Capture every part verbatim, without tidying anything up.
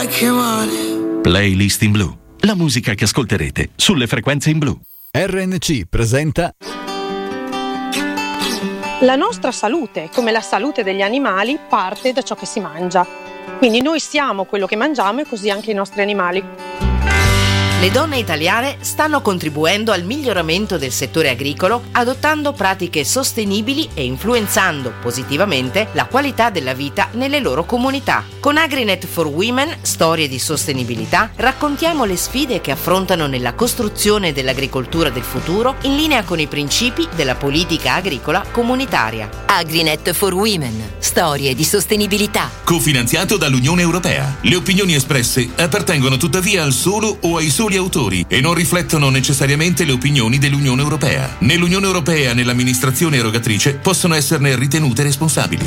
sai che male. Playlist in blu, la musica che ascolterete sulle frequenze in blu. R N C presenta La nostra salute, come la salute degli animali, parte da ciò che si mangia. Quindi noi siamo quello che mangiamo e così anche i nostri animali. Le donne italiane stanno contribuendo al miglioramento del settore agricolo adottando pratiche sostenibili e influenzando positivamente la qualità della vita nelle loro comunità. Con AgriNet for Women, storie di sostenibilità, raccontiamo le sfide che affrontano nella costruzione dell'agricoltura del futuro in linea con i principi della politica agricola comunitaria. AgriNet for Women, storie di sostenibilità. Cofinanziato dall'Unione Europea. Le opinioni espresse appartengono tuttavia al solo o ai soli autori e non riflettono necessariamente le opinioni dell'Unione Europea. Nell'Unione Europea e nell'amministrazione erogatrice possono esserne ritenute responsabili.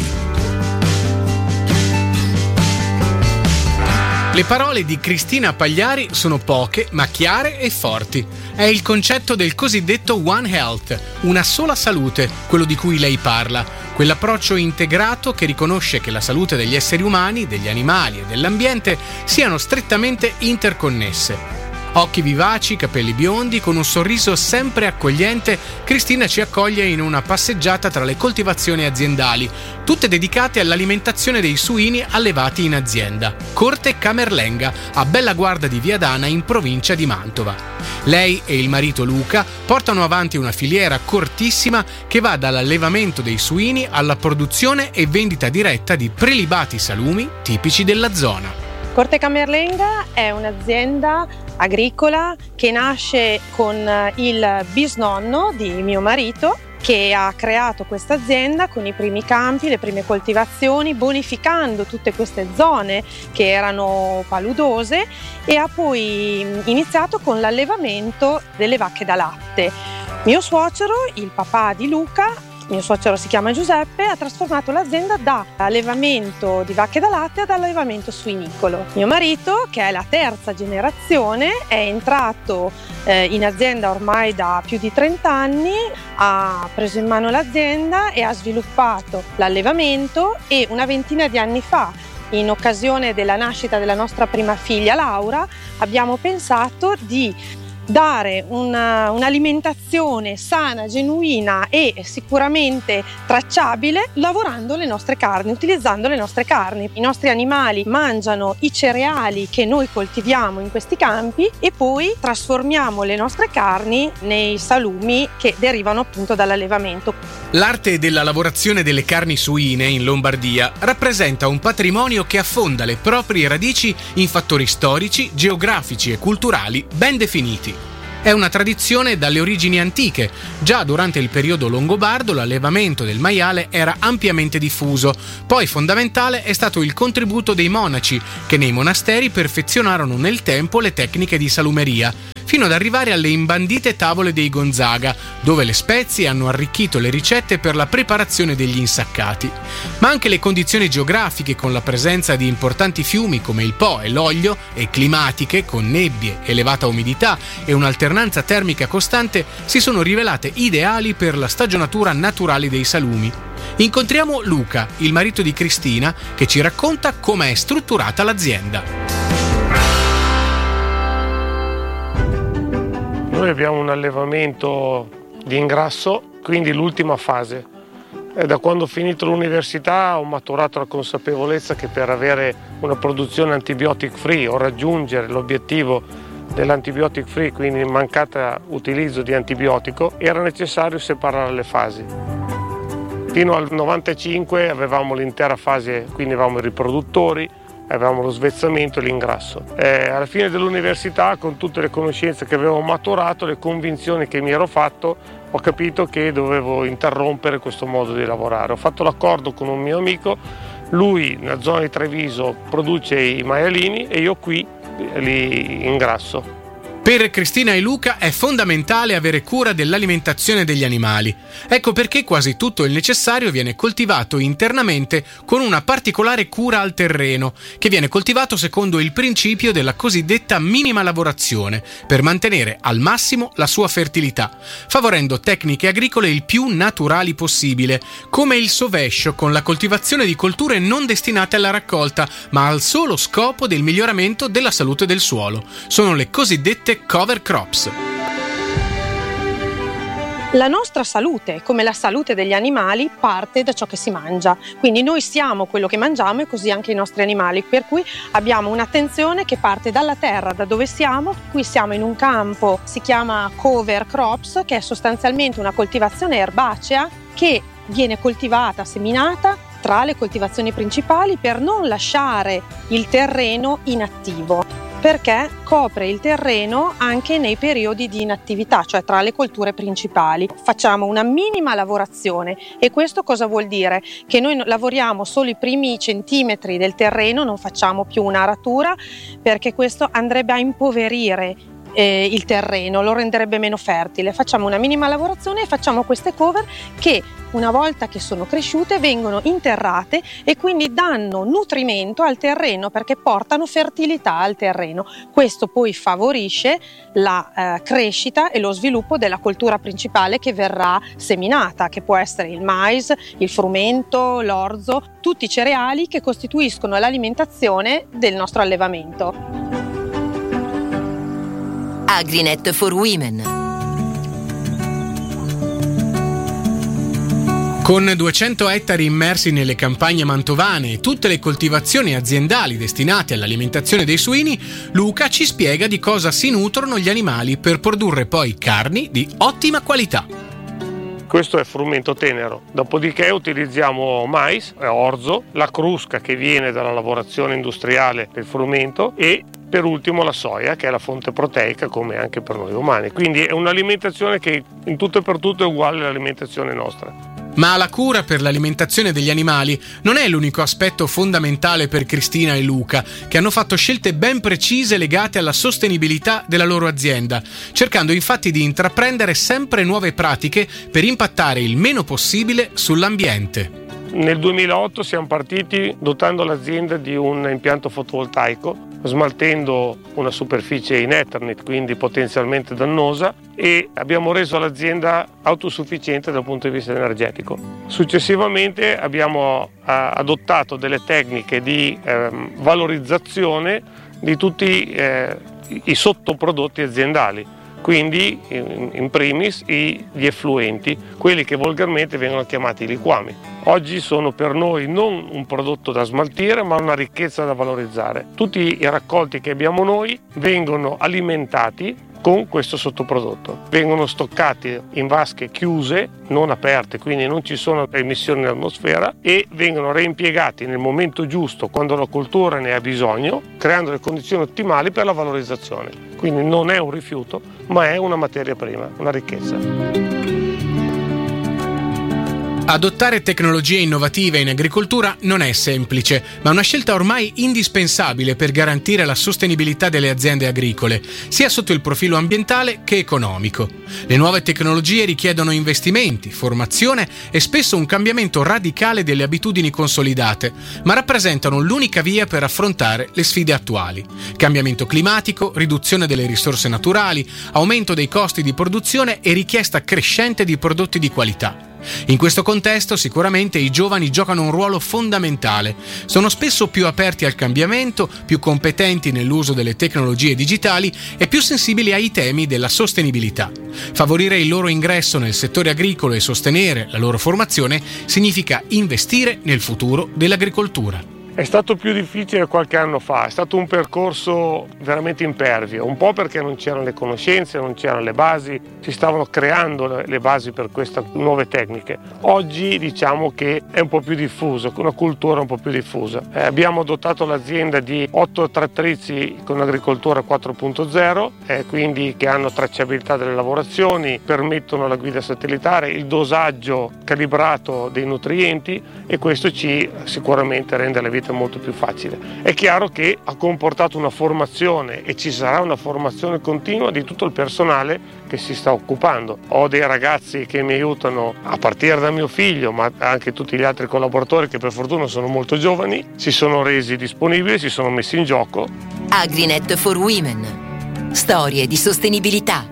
Le parole di Cristina Pagliari sono poche, ma chiare e forti. È il concetto del cosiddetto One Health, una sola salute, quello di cui lei parla. Quell'approccio integrato che riconosce che la salute degli esseri umani, degli animali e dell'ambiente siano strettamente interconnesse. Occhi vivaci, capelli biondi, con un sorriso sempre accogliente, Cristina ci accoglie in una passeggiata tra le coltivazioni aziendali, tutte dedicate all'alimentazione dei suini allevati in azienda. Corte Camerlenga, a Bella Guarda di Viadana, in provincia di Mantova. Lei e il marito Luca portano avanti una filiera cortissima che va dall'allevamento dei suini alla produzione e vendita diretta di prelibati salumi tipici della zona. Corte Camerlenga è un'azienda agricola che nasce con il bisnonno di mio marito, che ha creato questa azienda con i primi campi, le prime coltivazioni, bonificando tutte queste zone che erano paludose, e ha poi iniziato con l'allevamento delle vacche da latte. Mio suocero, il papà di Luca, mio suocero si chiama Giuseppe, ha trasformato l'azienda da allevamento di vacche da latte ad allevamento suinicolo. Mio marito, che è la terza generazione, è entrato eh, in azienda ormai da più di trenta anni, ha preso in mano l'azienda e ha sviluppato l'allevamento, e una ventina di anni fa, in occasione della nascita della nostra prima figlia Laura, abbiamo pensato di dare una, un'alimentazione sana, genuina e sicuramente tracciabile lavorando le nostre carni, utilizzando le nostre carni. I nostri animali mangiano i cereali che noi coltiviamo in questi campi e poi trasformiamo le nostre carni nei salumi che derivano appunto dall'allevamento. L'arte della lavorazione delle carni suine in Lombardia rappresenta un patrimonio che affonda le proprie radici in fattori storici, geografici e culturali ben definiti. È una tradizione dalle origini antiche. Già durante il periodo longobardo l'allevamento del maiale era ampiamente diffuso. Poi fondamentale è stato il contributo dei monaci, che nei monasteri perfezionarono nel tempo le tecniche di salumeria, fino ad arrivare alle imbandite tavole dei Gonzaga, dove le spezie hanno arricchito le ricette per la preparazione degli insaccati. Ma anche le condizioni geografiche, con la presenza di importanti fiumi come il Po e l'Oglio, e climatiche con nebbie, elevata umidità e un'alternanza termica costante, si sono rivelate ideali per la stagionatura naturale dei salumi. Incontriamo Luca, il marito di Cristina, che ci racconta come è strutturata l'azienda. Noi abbiamo un allevamento di ingrasso, quindi l'ultima fase. E da quando ho finito l'università ho maturato la consapevolezza che per avere una produzione antibiotic free o raggiungere l'obiettivo dell'antibiotic free, quindi il mancato utilizzo di antibiotico, era necessario separare le fasi. Fino al novantacinque avevamo l'intera fase, quindi avevamo i riproduttori, avevamo lo svezzamento e l'ingrasso. E alla fine dell'università, con tutte le conoscenze che avevo maturato, le convinzioni che mi ero fatto, ho capito che dovevo interrompere questo modo di lavorare. Ho fatto l'accordo con un mio amico, lui nella zona di Treviso produce i maialini e io qui li ingrasso. Per Cristina e Luca è fondamentale avere cura dell'alimentazione degli animali. Ecco perché quasi tutto il necessario viene coltivato internamente con una particolare cura al terreno, che viene coltivato secondo il principio della cosiddetta minima lavorazione, per mantenere al massimo la sua fertilità, favorendo tecniche agricole il più naturali possibile, come il sovescio, con la coltivazione di colture non destinate alla raccolta, ma al solo scopo del miglioramento della salute del suolo. Sono le cosiddette cover crops. La nostra salute, come la salute degli animali, parte da ciò che si mangia. Quindi noi siamo quello che mangiamo e così anche i nostri animali, per cui abbiamo un'attenzione che parte dalla terra, da dove siamo. Qui siamo in un campo, si chiama cover crops, che è sostanzialmente una coltivazione erbacea che viene coltivata, seminata tra le coltivazioni principali per non lasciare il terreno inattivo, perché copre il terreno anche nei periodi di inattività, cioè tra le colture principali. Facciamo una minima lavorazione e questo cosa vuol dire? Che noi lavoriamo solo i primi centimetri del terreno, non facciamo più un'aratura, perché questo andrebbe a impoverire eh, il terreno, lo renderebbe meno fertile. Facciamo una minima lavorazione e facciamo queste cover che una volta che sono cresciute vengono interrate e quindi danno nutrimento al terreno, perché portano fertilità al terreno. Questo poi favorisce la eh, crescita e lo sviluppo della coltura principale che verrà seminata, che può essere il mais, il frumento, l'orzo, tutti i cereali che costituiscono l'alimentazione del nostro allevamento. Agrinet for Women. Con duecento ettari immersi nelle campagne mantovane e tutte le coltivazioni aziendali destinate all'alimentazione dei suini, Luca ci spiega di cosa si nutrono gli animali per produrre poi carni di ottima qualità. Questo è frumento tenero, dopodiché utilizziamo mais, orzo, la crusca che viene dalla lavorazione industriale del frumento e per ultimo la soia, che è la fonte proteica come anche per noi umani. Quindi è un'alimentazione che in tutto e per tutto è uguale all'alimentazione nostra. Ma la cura per l'alimentazione degli animali non è l'unico aspetto fondamentale per Cristina e Luca, che hanno fatto scelte ben precise legate alla sostenibilità della loro azienda, cercando infatti di intraprendere sempre nuove pratiche per impattare il meno possibile sull'ambiente. Nel duemilaotto siamo partiti dotando l'azienda di un impianto fotovoltaico, smaltendo una superficie in Eternit, quindi potenzialmente dannosa, e abbiamo reso l'azienda autosufficiente dal punto di vista energetico. Successivamente abbiamo a, adottato delle tecniche di eh, valorizzazione di tutti eh, i sottoprodotti aziendali, quindi in, in primis i, gli effluenti, quelli che volgarmente vengono chiamati liquami. Oggi sono per noi non un prodotto da smaltire, ma una ricchezza da valorizzare. Tutti i raccolti che abbiamo noi vengono alimentati con questo sottoprodotto. Vengono stoccati in vasche chiuse, non aperte, quindi non ci sono emissioni nell'atmosfera, e vengono reimpiegati nel momento giusto, quando la coltura ne ha bisogno, creando le condizioni ottimali per la valorizzazione. Quindi non è un rifiuto, ma è una materia prima, una ricchezza. Adottare tecnologie innovative in agricoltura non è semplice, ma è una scelta ormai indispensabile per garantire la sostenibilità delle aziende agricole, sia sotto il profilo ambientale che economico. Le nuove tecnologie richiedono investimenti, formazione e spesso un cambiamento radicale delle abitudini consolidate, ma rappresentano l'unica via per affrontare le sfide attuali. Cambiamento climatico, riduzione delle risorse naturali, aumento dei costi di produzione e richiesta crescente di prodotti di qualità. In questo contesto sicuramente i giovani giocano un ruolo fondamentale. Sono spesso più aperti al cambiamento, più competenti nell'uso delle tecnologie digitali e più sensibili ai temi della sostenibilità. Favorire il loro ingresso nel settore agricolo e sostenere la loro formazione significa investire nel futuro dell'agricoltura. È stato più difficile qualche anno fa, è stato un percorso veramente impervio, un po' perché non c'erano le conoscenze, non c'erano le basi, si stavano creando le basi per queste nuove tecniche. Oggi diciamo che è un po' più diffuso, una cultura un po' più diffusa. Eh, abbiamo dotato l'azienda di otto trattrici con agricoltura quattro punto zero, eh, quindi che hanno tracciabilità delle lavorazioni, permettono la guida satellitare, il dosaggio calibrato dei nutrienti, e questo ci sicuramente rende la vita vita molto più facile. È chiaro che ha comportato una formazione e ci sarà una formazione continua di tutto il personale che si sta occupando. Ho dei ragazzi che mi aiutano a partire da mio figlio, ma anche tutti gli altri collaboratori che per fortuna sono molto giovani, si sono resi disponibili, si sono messi in gioco. Agrinet for Women. Storie di sostenibilità.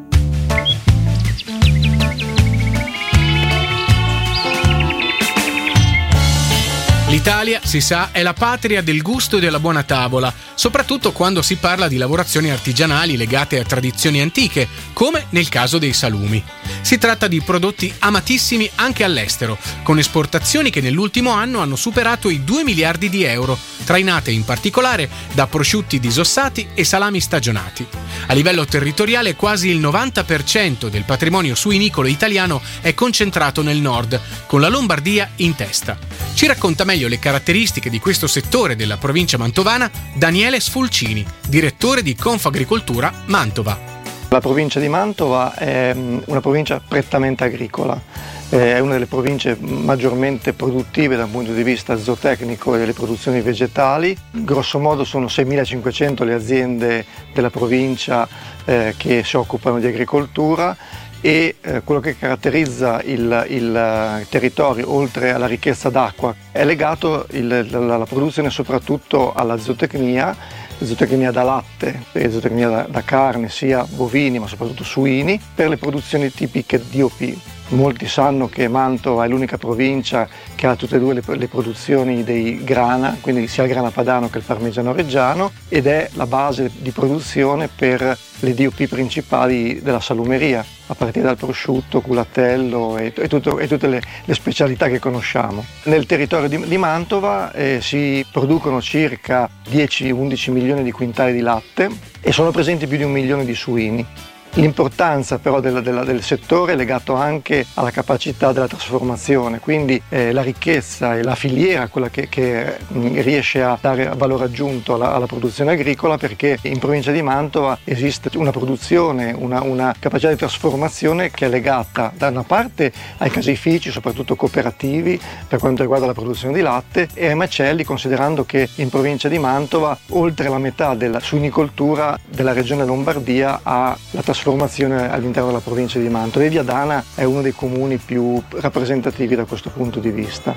L'Italia, si sa, è la patria del gusto e della buona tavola, soprattutto quando si parla di lavorazioni artigianali legate a tradizioni antiche, come nel caso dei salumi. Si tratta di prodotti amatissimi anche all'estero, con esportazioni che nell'ultimo anno hanno superato i due miliardi di euro, trainate in particolare da prosciutti disossati e salami stagionati. A livello territoriale quasi il novanta per cento del patrimonio suinicolo italiano è concentrato nel nord, con la Lombardia in testa. Ci racconta meglio le caratteristiche di questo settore della provincia mantovana Daniele Sfulcini, direttore di Confagricoltura Mantova. La provincia di Mantova è una provincia prettamente agricola, è una delle province maggiormente produttive dal punto di vista zootecnico e delle produzioni vegetali. Grosso modo sono seimilacinquecento le aziende della provincia eh, che si occupano di agricoltura e eh, quello che caratterizza il, il territorio, oltre alla ricchezza d'acqua, è legato il, la, la produzione soprattutto alla zootecnia, zootecnia da latte e zootecnia da, da carne, sia bovini ma soprattutto suini, per le produzioni tipiche D O P. Molti sanno che Mantova è l'unica provincia che ha tutte e due le, le produzioni dei grana, quindi sia il grana padano che il parmigiano reggiano, ed è la base di produzione per le D O P principali della salumeria, a partire dal prosciutto, culatello e, e, tutto, e tutte le, le specialità che conosciamo. Nel territorio di, di Mantova eh, si producono circa dieci undici milioni di quintali di latte e sono presenti più di un milione di suini. L'importanza però del, del, del settore è legato anche alla capacità della trasformazione, quindi eh, la ricchezza e la filiera, quella che, che mh, riesce a dare valore aggiunto alla, alla produzione agricola, perché in provincia di Mantova esiste una produzione, una, una capacità di trasformazione che è legata da una parte ai caseifici, soprattutto cooperativi per quanto riguarda la produzione di latte, e ai macelli, considerando che in provincia di Mantova oltre la metà della suinicoltura della regione Lombardia ha la trasformazione trasformazione all'interno della provincia di Mantova, e Viadana è uno dei comuni più rappresentativi da questo punto di vista.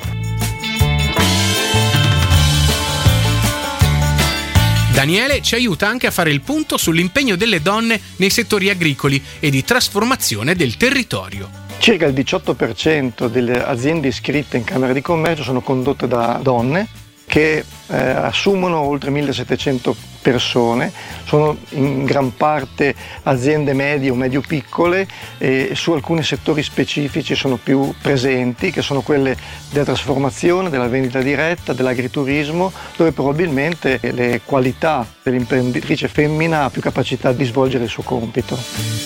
Daniele ci aiuta anche a fare il punto sull'impegno delle donne nei settori agricoli e di trasformazione del territorio. Circa il diciotto per cento delle aziende iscritte in Camera di Commercio sono condotte da donne che eh, assumono oltre millesettecento persone, sono in gran parte aziende medie o medio-piccole e su alcuni settori specifici sono più presenti, che sono quelle della trasformazione, della vendita diretta, dell'agriturismo, dove probabilmente le qualità dell'imprenditrice femmina ha più capacità di svolgere il suo compito.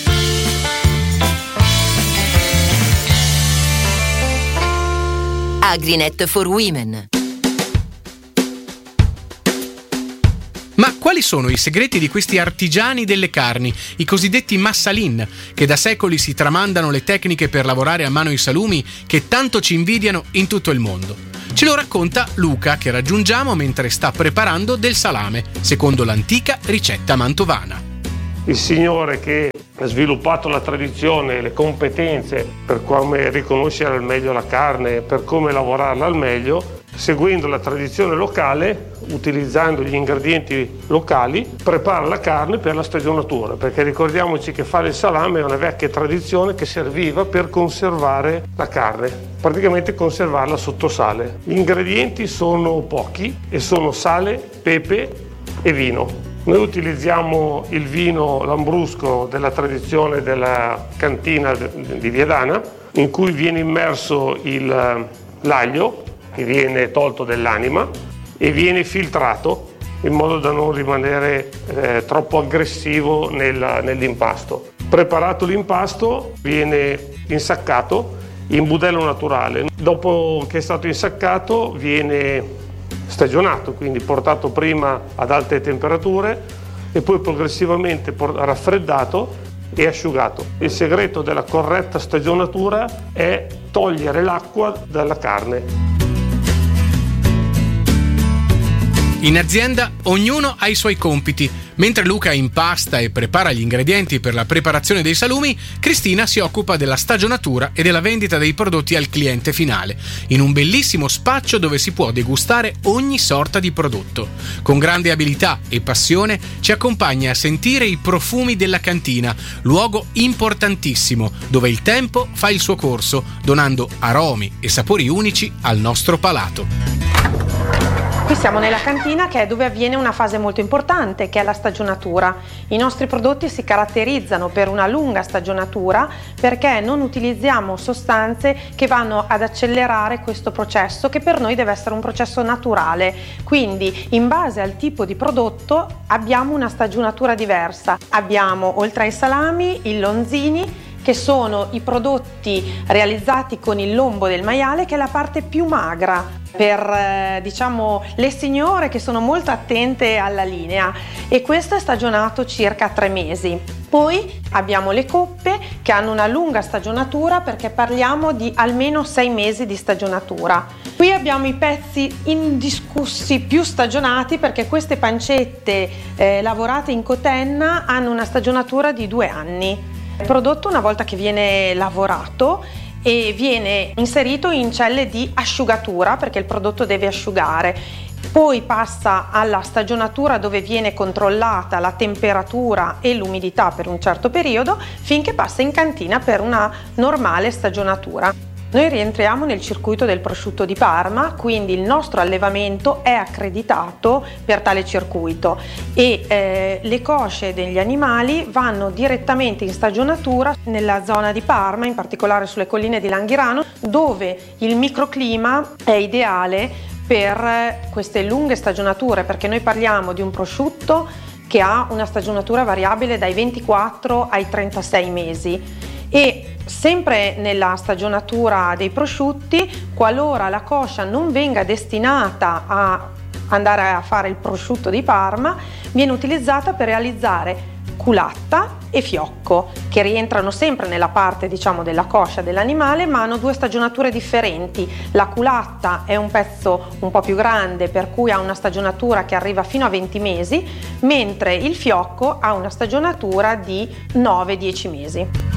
Agrinet for Women. Ma quali sono i segreti di questi artigiani delle carni, i cosiddetti massalin, che da secoli si tramandano le tecniche per lavorare a mano i salumi che tanto ci invidiano in tutto il mondo? Ce lo racconta Luca, che raggiungiamo mentre sta preparando del salame, secondo l'antica ricetta mantovana. Il signore che ha sviluppato la tradizione e le competenze per come riconoscere al meglio la carne, per come lavorarla al meglio, seguendo la tradizione locale, utilizzando gli ingredienti locali, prepara la carne per la stagionatura, perché ricordiamoci che fare il salame è una vecchia tradizione che serviva per conservare la carne, praticamente conservarla sotto sale. Gli ingredienti sono pochi e sono sale, pepe e vino. Noi utilizziamo il vino lambrusco della tradizione della cantina di Viadana, in cui viene immerso il, l'aglio, che viene tolto dell'anima, e viene filtrato in modo da non rimanere eh, troppo aggressivo nel, nell'impasto. Preparato l'impasto, viene insaccato in budello naturale. Dopo che è stato insaccato viene stagionato, quindi portato prima ad alte temperature e poi progressivamente raffreddato e asciugato. Il segreto della corretta stagionatura è togliere l'acqua dalla carne. In azienda ognuno ha i suoi compiti. Mentre Luca impasta e prepara gli ingredienti per la preparazione dei salumi, Cristina si occupa della stagionatura e della vendita dei prodotti al cliente finale, in un bellissimo spaccio dove si può degustare ogni sorta di prodotto. Con grande abilità e passione ci accompagna a sentire i profumi della cantina, luogo importantissimo dove il tempo fa il suo corso, donando aromi e sapori unici al nostro palato. Qui siamo nella cantina, che è dove avviene una fase molto importante, che è la stagionatura. I nostri prodotti si caratterizzano per una lunga stagionatura perché non utilizziamo sostanze che vanno ad accelerare questo processo, che per noi deve essere un processo naturale. Quindi in base al tipo di prodotto abbiamo una stagionatura diversa. Abbiamo, oltre ai salami, i lonzini, che sono i prodotti realizzati con il lombo del maiale, che è la parte più magra per eh, diciamo le signore che sono molto attente alla linea, e questo è stagionato circa tre mesi. Poi abbiamo le coppe, che hanno una lunga stagionatura perché parliamo di almeno sei mesi di stagionatura. Qui abbiamo i pezzi indiscussi più stagionati, perché queste pancette eh, lavorate in cotenna hanno una stagionatura di due anni. Il prodotto, una volta che viene lavorato, e viene inserito in celle di asciugatura, perché il prodotto deve asciugare, poi passa alla stagionatura dove viene controllata la temperatura e l'umidità per un certo periodo, finché passa in cantina per una normale stagionatura. Noi rientriamo nel circuito del prosciutto di Parma, quindi il nostro allevamento è accreditato per tale circuito e eh, le cosce degli animali vanno direttamente in stagionatura nella zona di Parma, in particolare sulle colline di Langhirano, dove il microclima è ideale per queste lunghe stagionature, perché noi parliamo di un prosciutto che ha una stagionatura variabile dai ventiquattro ai trentasei mesi. E sempre nella stagionatura dei prosciutti, qualora la coscia non venga destinata a andare a fare il prosciutto di Parma, viene utilizzata per realizzare culatta e fiocco, che rientrano sempre nella parte, diciamo, della coscia dell'animale, ma hanno due stagionature differenti. La culatta è un pezzo un po' più grande, per cui ha una stagionatura che arriva fino a venti mesi, mentre il fiocco ha una stagionatura di nove dieci mesi.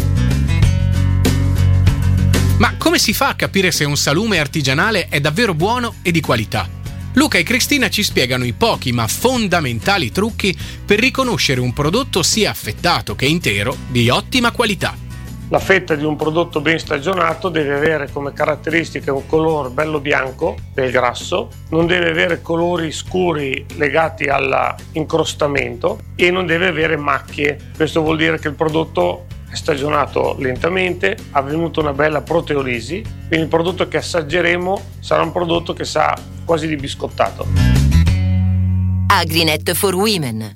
Ma come si fa a capire se un salume artigianale è davvero buono e di qualità? Luca e Cristina ci spiegano i pochi ma fondamentali trucchi per riconoscere un prodotto sia affettato che intero di ottima qualità. La fetta di un prodotto ben stagionato deve avere come caratteristica un colore bello bianco del grasso, non deve avere colori scuri legati all'incrostamento e non deve avere macchie. Questo vuol dire che il prodotto è stagionato lentamente, ha avvenuto una bella proteolisi, quindi il prodotto che assaggeremo sarà un prodotto che sa quasi di biscottato. Agrinet for Women.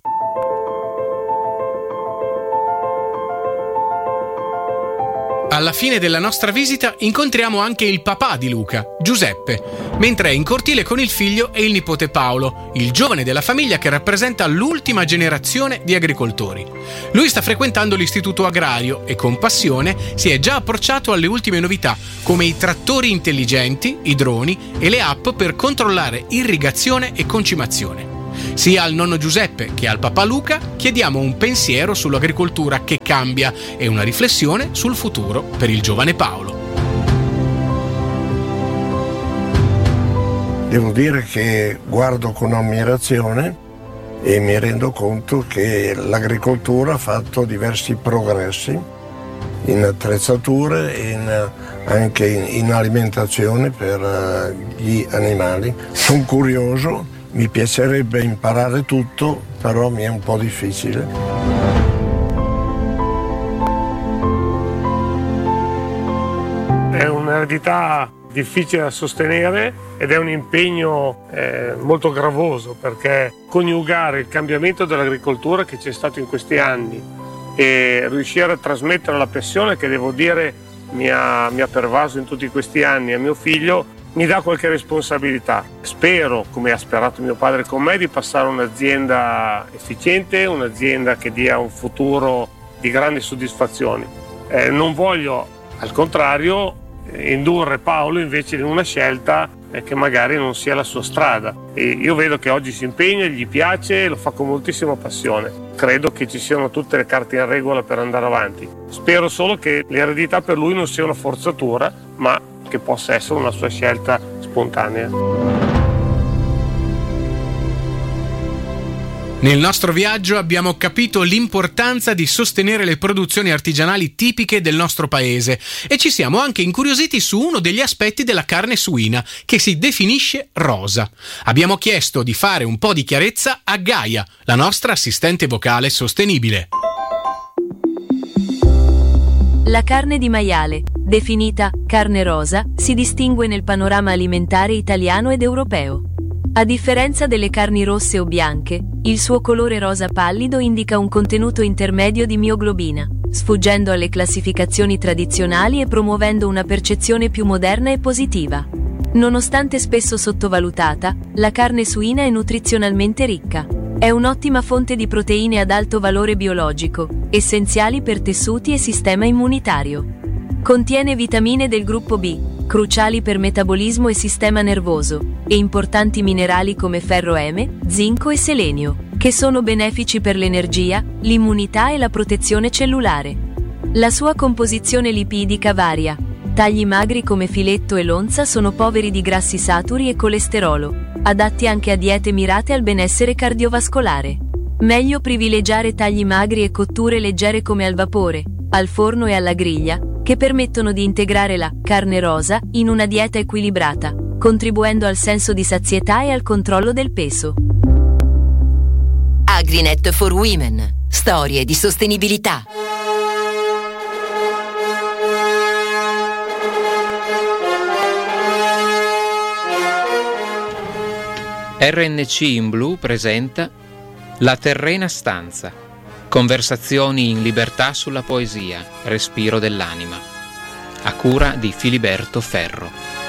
Alla fine della nostra visita incontriamo anche il papà di Luca, Giuseppe, mentre è in cortile con il figlio e il nipote Paolo, il giovane della famiglia che rappresenta l'ultima generazione di agricoltori. Lui sta frequentando l'istituto agrario e con passione si è già approcciato alle ultime novità, come i trattori intelligenti, i droni e le app per controllare irrigazione e concimazione. Sia al nonno Giuseppe che al papà Luca chiediamo un pensiero sull'agricoltura che cambia e una riflessione sul futuro per il giovane Paolo. Devo dire che guardo con ammirazione e mi rendo conto che l'agricoltura ha fatto diversi progressi in attrezzature e in, anche in, in alimentazione per gli animali. Sono curioso. Mi piacerebbe imparare tutto, però mi è un po' difficile. È un'eredità difficile da sostenere ed è un impegno eh, molto gravoso, perché coniugare il cambiamento dell'agricoltura che c'è stato in questi anni e riuscire a trasmettere la passione che, devo dire, mi ha, mi ha pervaso in tutti questi anni a mio figlio, mi dà qualche responsabilità. Spero, come ha sperato mio padre con me, di passare un'azienda efficiente, un'azienda che dia un futuro di grandi soddisfazioni. Eh, non voglio, al contrario, indurre Paolo invece in una scelta eh, che magari non sia la sua strada. E io vedo che oggi si impegna, gli piace, lo fa con moltissima passione. Credo che ci siano tutte le carte in regola per andare avanti. Spero solo che l'eredità per lui non sia una forzatura, ma che possa essere una sua scelta spontanea. Nel nostro viaggio abbiamo capito l'importanza di sostenere le produzioni artigianali tipiche del nostro paese e ci siamo anche incuriositi su uno degli aspetti della carne suina, che si definisce rosa. Abbiamo chiesto di fare un po' di chiarezza a Gaia, la nostra assistente vocale sostenibile. La carne di maiale, definita carne rosa, si distingue nel panorama alimentare italiano ed europeo. A differenza delle carni rosse o bianche, il suo colore rosa pallido indica un contenuto intermedio di mioglobina, sfuggendo alle classificazioni tradizionali e promuovendo una percezione più moderna e positiva. Nonostante spesso sottovalutata, la carne suina è nutrizionalmente ricca. È un'ottima fonte di proteine ad alto valore biologico, essenziali per tessuti e sistema immunitario. Contiene vitamine del gruppo B, cruciali per metabolismo e sistema nervoso, e importanti minerali come ferro M, zinco e selenio, che sono benefici per l'energia, l'immunità e la protezione cellulare. La sua composizione lipidica varia. Tagli magri come filetto e lonza sono poveri di grassi saturi e colesterolo, adatti anche a diete mirate al benessere cardiovascolare. Meglio privilegiare tagli magri e cotture leggere come al vapore, al forno e alla griglia, che permettono di integrare la carne rosa in una dieta equilibrata, contribuendo al senso di sazietà e al controllo del peso. Agrinet for Women. Storie di sostenibilità. R N C in blu presenta La terrena stanza. Conversazioni in libertà sulla poesia, respiro dell'anima. A cura di Filiberto Ferro.